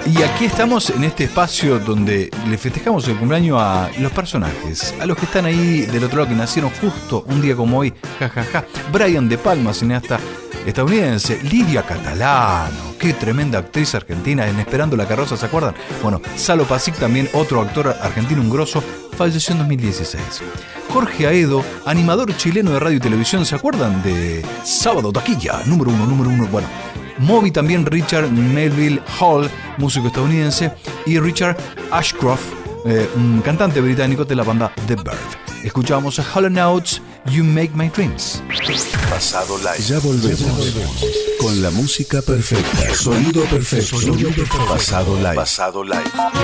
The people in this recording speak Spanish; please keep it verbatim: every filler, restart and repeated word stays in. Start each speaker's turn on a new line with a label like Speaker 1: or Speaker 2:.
Speaker 1: Y aquí estamos en este espacio donde le festejamos el cumpleaños a los personajes, a los que están ahí del otro lado, que nacieron justo un día como hoy, jajaja. Ja, ja. Brian De Palma, cineasta estadounidense. Lidia Catalano, qué tremenda actriz argentina en Esperando la carroza, ¿se acuerdan? Bueno, Salo Pasic, también otro actor argentino, un grosso, falleció en dos mil dieciséis. Jorge Aedo, animador chileno de radio y televisión, ¿se acuerdan de Sábado Taquilla? Número uno, número uno, bueno. Moby también, Richard Melville Hall, músico estadounidense, y Richard Ashcroft, eh, un cantante británico de la banda The Verve. Escuchamos a Hall and Oates, You Make My Dreams.
Speaker 2: Pasado Live.
Speaker 3: Ya volvemos, ya volvemos con la música perfecta. Sonido perfecto. Sonido perfecto.
Speaker 2: Pasado Live. Pasado Live.